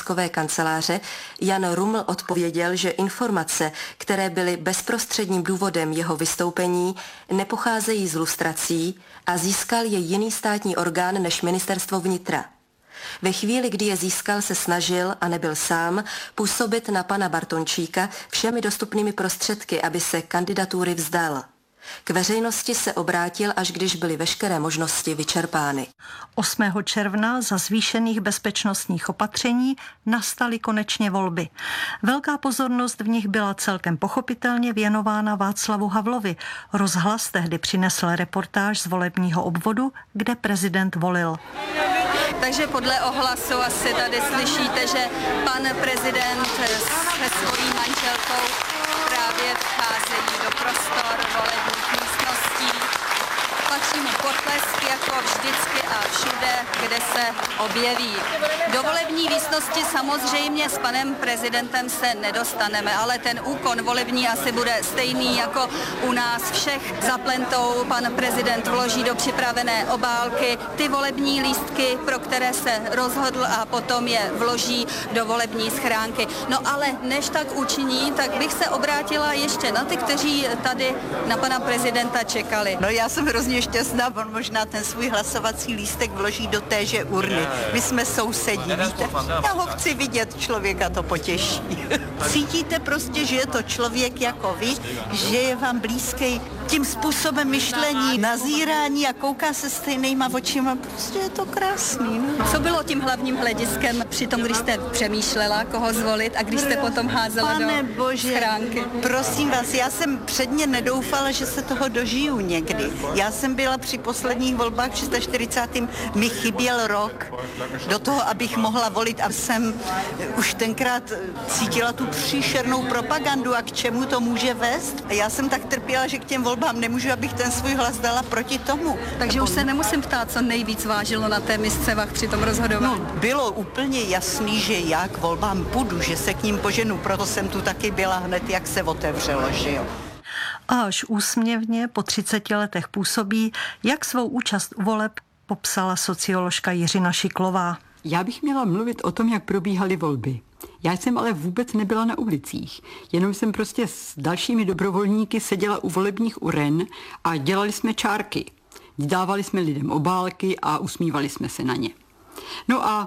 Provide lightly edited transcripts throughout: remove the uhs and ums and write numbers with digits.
tiskové kanceláře Jan Ruml odpověděl, že informace, které byly bezprostředním důvodem jeho vystoupení, nepocházejí z lustrací a získal je jiný státní orgán než Ministerstvo vnitra. Ve chvíli, kdy je získal, se snažil, a nebyl sám, působit na pana Bartončíka všemi dostupnými prostředky, aby se kandidatury vzdal. K veřejnosti se obrátil, až když byly veškeré možnosti vyčerpány. 8. června za zvýšených bezpečnostních opatření nastaly konečně volby. Velká pozornost v nich byla celkem pochopitelně věnována Václavu Havlovi. Rozhlas tehdy přinesl reportáž z volebního obvodu, kde prezident volil. Takže podle ohlasu asi tady slyšíte, že pan prezident se svojí manželkou právě vcházejí do prostor volebních místností. Patří mu potlesk jako vždycky a všude, kde se objeví. Do volební místnosti samozřejmě s panem prezidentem se nedostaneme, ale ten úkon volební asi bude stejný jako u nás všech. Za plentou pan prezident vloží do připravené obálky ty volební lístky, pro které se rozhodl, a potom je vloží do volební schránky. No ale než tak učiní, tak bych se obrátila ještě na ty, kteří tady na pana prezidenta čekali. No já jsem hrozně šťastná, on možná ten svůj hlasovací lístek vloží do téže urny. My jsme sousedí, víte? Já ho chci vidět, člověka to potěší. Cítíte prostě, že je to člověk jako vy, že je vám blízký tím způsobem myšlení, nazírání a kouká se stejnýma očima. Prostě je to krásný. No. Co bylo tím hlavním hlediskem při tom, když jste přemýšlela, koho zvolit, a když jste potom házela do schránky? Prosím vás, já jsem předně nedoufala, že se toho dožiju někdy. Já jsem byla při posledních volbách 640. mi chyběl rok do toho, abych mohla volit, a jsem už tenkrát cítila tu příšernou propagandu a k čemu to může vést. A já jsem tak trpěla, že k těm volbám nemůžu, abych ten svůj hlas dala proti tomu. Takže už se nemusím ptát, co nejvíc vážilo na té misce vah při tom rozhodování. No, bylo úplně jasný, že já k volbám půjdu, že se k ním poženu, proto jsem tu taky byla hned, jak se otevřelo, že jo. A až úsměvně po 30 letech působí, jak svou účast u voleb popsala socioložka Jiřina Šiklová. Já bych měla mluvit o tom, jak probíhaly volby. Já jsem ale vůbec nebyla na ulicích, jenom jsem prostě s dalšími dobrovolníky seděla u volebních uren a dělali jsme čárky. Dávali jsme lidem obálky a usmívali jsme se na ně. No a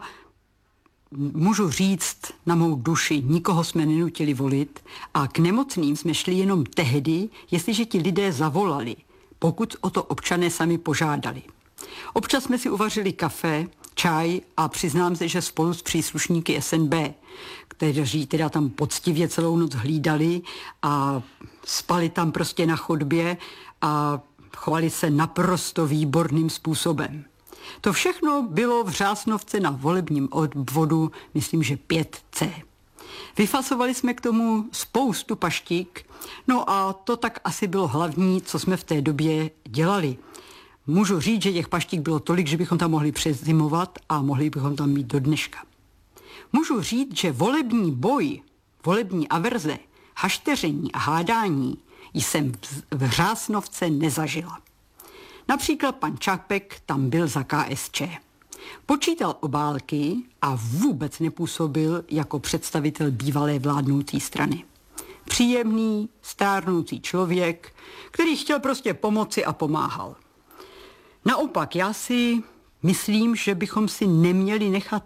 můžu říct na mou duši, nikoho jsme nenutili volit a k nemocným jsme šli jenom tehdy, jestliže ti lidé zavolali, pokud o to občané sami požádali. Občas jsme si uvařili kafe, čaj a přiznám se, že spolu s příslušníky SNB, kteří teda tam poctivě celou noc hlídali a spali tam prostě na chodbě a chovali se naprosto výborným způsobem. To všechno bylo v Řásnovce na volebním obvodu, myslím, že 5C. Vyfasovali jsme k tomu spoustu paštík, no a to tak asi bylo hlavní, co jsme v té době dělali. Můžu říct, že těch paštík bylo tolik, že bychom tam mohli přezimovat a mohli bychom tam mít do dneška. Můžu říct, že volební boj, volební averze, hašteření a hádání jsem v Řásnovce nezažila. Například pan Čapek tam byl za KSČ. Počítal obálky a vůbec nepůsobil jako představitel bývalé vládnoucí strany. Příjemný, stárnoucí člověk, který chtěl prostě pomoci a pomáhal. Naopak, já si myslím, že bychom si neměli nechat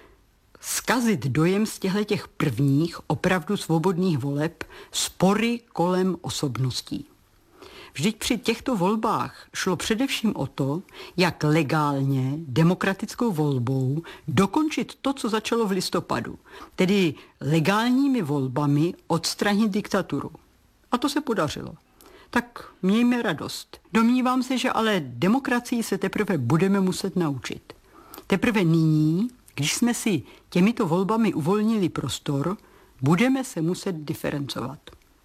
zkazit dojem z těch prvních opravdu svobodných voleb spory kolem osobností. Vždyť při těchto volbách šlo především o to, jak legálně demokratickou volbou dokončit to, co začalo v listopadu, tedy legálními volbami odstranit diktaturu. A to se podařilo. Tak mějme radost. Domnívám se, že ale demokracii se teprve budeme muset naučit. Teprve nyní, když jsme si těmito volbami uvolnili prostor, budeme se muset diferencovat.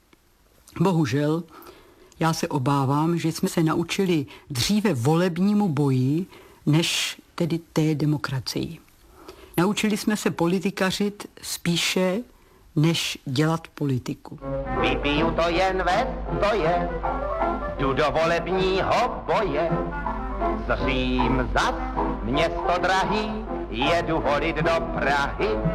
Bohužel, já se obávám, že jsme se naučili dříve volebnímu boji, než tedy té demokracii. Naučili jsme se politikařit spíše, než dělat politiku. Vypiju to jen ve stoje, jdu do volebního boje. Zřím zas, město drahý, jedu volit do Prahy.